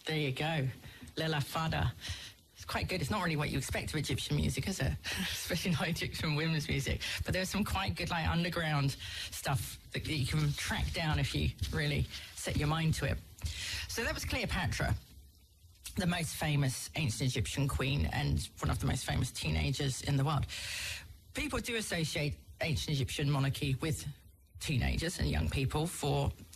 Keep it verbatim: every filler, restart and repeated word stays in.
There you go. Lila Fada. It's quite good. It's not really what you expect of Egyptian music, is it? Especially not Egyptian women's music. But there's some quite good, like, underground stuff that you can track down if you really set your mind to it. So that was Cleopatra, the most famous ancient Egyptian queen and one of the most famous teenagers in the world. People do associate ancient Egyptian monarchy with teenagers and young people for